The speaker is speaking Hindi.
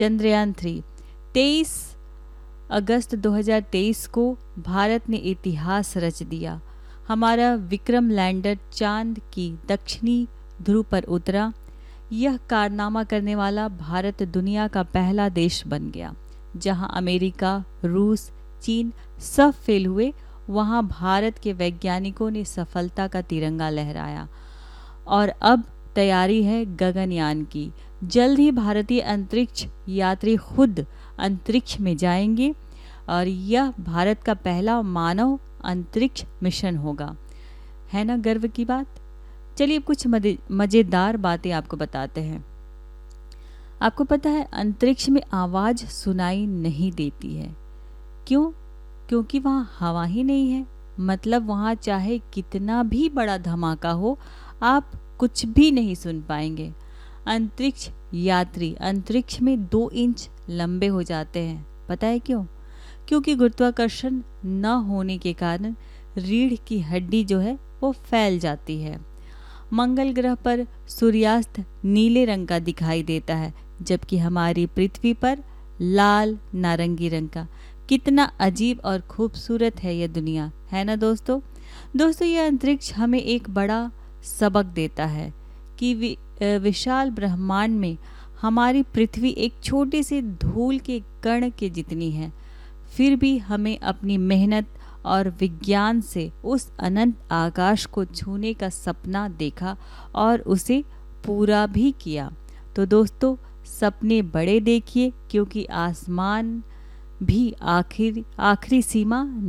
चंद्रयान-3 23 अगस्त 2023 को भारत ने इतिहास रच दिया। हमारा विक्रम लैंडर चांद की दक्षिणी ध्रुव पर उतरा। यह कारनामा करने वाला भारत दुनिया का पहला देश बन गया। जहां अमेरिका, रूस, चीन सब फेल हुए, वहां भारत के वैज्ञानिकों ने सफलता का तिरंगा लहराया। और अब तैयारी है गगनयान की। जल्द ही भारतीय अंतरिक्ष यात्री खुद अंतरिक्ष में जाएंगे और यह भारत का पहला मानव अंतरिक्ष मिशन होगा। है ना गर्व की बात। चलिए कुछ मज़ेदार बातें आपको बताते हैं। आपको पता है अंतरिक्ष में आवाज़ सुनाई नहीं देती है। क्यों? क्योंकि वहाँ हवा ही नहीं है। मतलब वहाँ चाहे कितना भी बड़ा धमाका हो, आप कुछ भी नहीं सुन पाएंगे। अंतरिक्ष यात्री अंतरिक्ष में 2 इंच लंबे हो जाते हैं। पता है क्यों? क्योंकि गुरुत्वाकर्षण न होने के कारण रीढ़ की हड्डी जो है वो फैल जाती है। मंगल ग्रह पर सूर्यास्त नीले रंग का दिखाई देता है, जबकि हमारी पृथ्वी पर लाल नारंगी रंग का। कितना अजीब और खूबसूरत है यह दुनिया, है ना दोस्तों। यह अंतरिक्ष हमें एक बड़ा सबक देता है कि विशाल ब्रह्मांड में हमारी पृथ्वी एक छोटे से धूल के कण के जितनी है। फिर भी हमें अपनी मेहनत और विज्ञान से उस अनंत आकाश को छूने का सपना देखा और उसे पूरा भी किया। तो दोस्तों सपने बड़े देखिए, क्योंकि आसमान भी आखिरी सीमा